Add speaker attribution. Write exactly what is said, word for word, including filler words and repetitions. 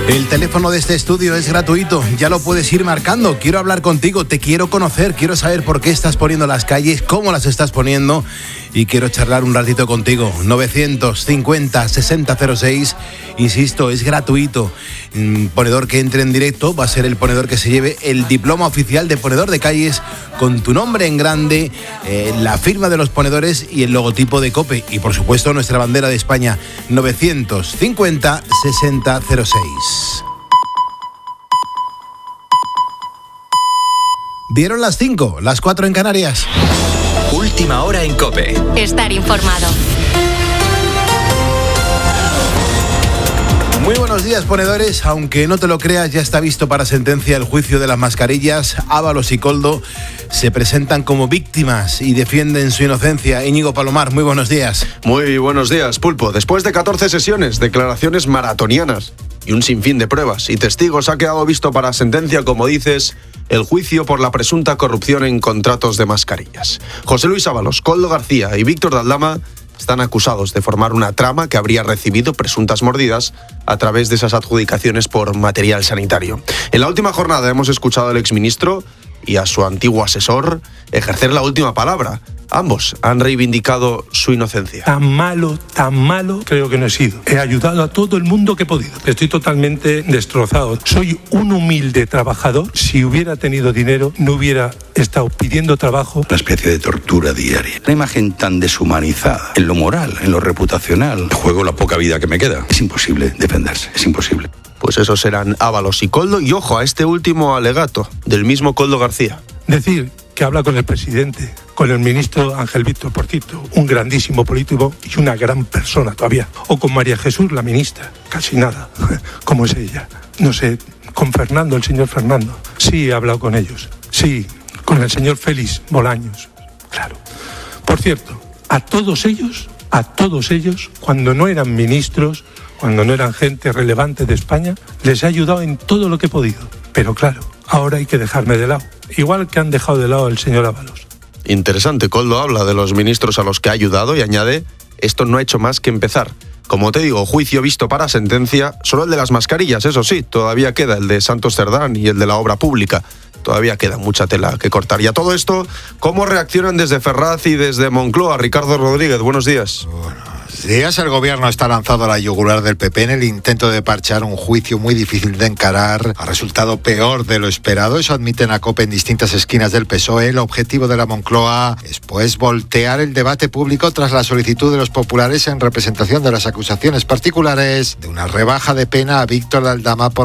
Speaker 1: El teléfono de este estudio es gratuito, ya lo puedes ir marcando. Quiero hablar contigo, te quiero conocer, quiero saber por qué estás poniendo las calles, cómo las estás poniendo y quiero charlar un ratito contigo. novecientos cincuenta sesenta cero seis, insisto, es gratuito. Un ponedor que entre en directo va a ser el ponedor que se lleve el diploma oficial de ponedor de calles con tu nombre en grande, eh, la firma de los ponedores y el logotipo de COPE y por supuesto nuestra bandera de España. Novecientos cincuenta sesenta cero seis. Dieron las cinco, las cuatro en Canarias.
Speaker 2: Última hora en COPE.
Speaker 3: Estar informado.
Speaker 1: Muy buenos días, ponedores. Aunque no te lo creas, ya está visto para sentencia el juicio de las mascarillas. Ábalos y Koldo se presentan como víctimas y defienden su inocencia. Íñigo Palomar, muy buenos días.
Speaker 4: Muy buenos días, Pulpo. Después de catorce sesiones, declaraciones maratonianas y un sinfín de pruebas y testigos, ha quedado visto para sentencia, como dices, el juicio por la presunta corrupción en contratos de mascarillas. José Luis Ábalos, Koldo García y Víctor de Aldama están acusados de formar una trama que habría recibido presuntas mordidas a través de esas adjudicaciones por material sanitario. En la última jornada hemos escuchado al exministro y a su antiguo asesor ejercer la última palabra. Ambos han reivindicado su inocencia.
Speaker 5: Tan malo, tan malo, creo que no he sido. He ayudado a todo el mundo que he podido. Estoy totalmente destrozado. Soy un humilde trabajador. Si hubiera tenido dinero, no hubiera estado pidiendo trabajo.
Speaker 6: Una especie de tortura diaria. Una imagen tan deshumanizada, en lo moral, en lo reputacional. Juego la poca vida que me queda. Es imposible defenderse, es imposible.
Speaker 4: Pues esos serán Ábalos y Koldo. Y ojo a este último alegato del mismo Koldo García.
Speaker 5: Decir que habla con el presidente, con el ministro Ángel Víctor Porcito, un grandísimo político y una gran persona todavía. O con María Jesús, la ministra, casi nada, como es ella. No sé, con Fernando, el señor Fernando. Sí, he hablado con ellos. Sí, con el señor Félix Bolaños, claro. Por cierto, a todos ellos, a todos ellos, cuando no eran ministros, cuando no eran gente relevante de España, les he ayudado en todo lo que he podido. Pero claro, ahora hay que dejarme de lado. Igual que han dejado de lado al señor Ábalos.
Speaker 4: Interesante, Koldo habla de los ministros a los que ha ayudado y añade, esto no ha hecho más que empezar. Como te digo, juicio visto para sentencia, solo el de las mascarillas, eso sí, todavía queda el de Santos Cerdán y el de la obra pública. Todavía queda mucha tela que cortar. Y a todo esto, ¿cómo reaccionan desde Ferraz y desde Moncloa? Ricardo Rodríguez, buenos días.
Speaker 7: Buenos días. El gobierno está lanzado a la yugular del P P en el intento de parchar un juicio muy difícil de encarar. Ha resultado peor de lo esperado. Eso admiten a COPE en distintas esquinas del P S O E. El objetivo de la Moncloa es pues voltear el debate público tras la solicitud de los populares en representación de las acusaciones particulares de una rebaja de pena a Víctor de Aldama por